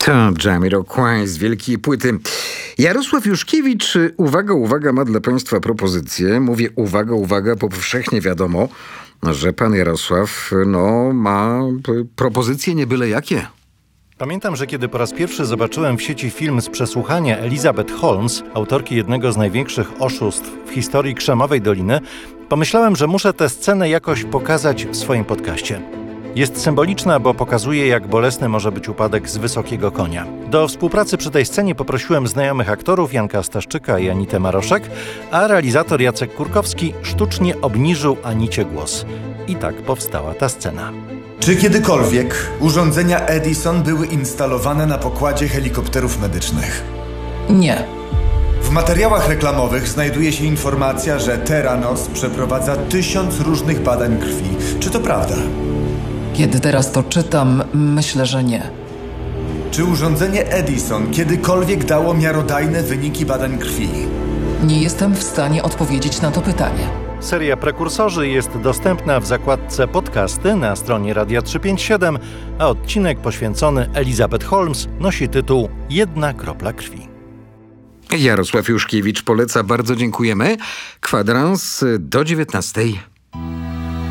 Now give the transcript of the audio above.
To Jamiroquai z wielkiej płyty. Jarosław Juszkiewicz, uwaga, ma dla państwa propozycję. Mówię uwaga, bo powszechnie wiadomo, że pan Jarosław, ma propozycje nie byle jakie. Pamiętam, że kiedy po raz pierwszy zobaczyłem w sieci film z przesłuchania Elizabeth Holmes, autorki jednego z największych oszustw w historii Krzemowej Doliny, pomyślałem, że muszę tę scenę jakoś pokazać w swoim podcaście. Jest symboliczna, bo pokazuje, jak bolesny może być upadek z wysokiego konia. Do współpracy przy tej scenie poprosiłem znajomych aktorów Janka Staszczyka i Anitę Maroszek, a realizator Jacek Kurkowski sztucznie obniżył Anicie głos. I tak powstała ta scena. Czy kiedykolwiek urządzenia Edison były instalowane na pokładzie helikopterów medycznych? Nie. W materiałach reklamowych znajduje się informacja, że Theranos przeprowadza 1000 różnych badań krwi. Czy to prawda? Kiedy teraz to czytam, myślę, że nie. Czy urządzenie Edison kiedykolwiek dało miarodajne wyniki badań krwi? Nie jestem w stanie odpowiedzieć na to pytanie. Seria Prekursorzy jest dostępna w zakładce podcasty na stronie Radia 357, a odcinek poświęcony Elizabeth Holmes nosi tytuł Jedna kropla krwi. Jarosław Juszkiewicz poleca, bardzo dziękujemy. Kwadrans do 19:00.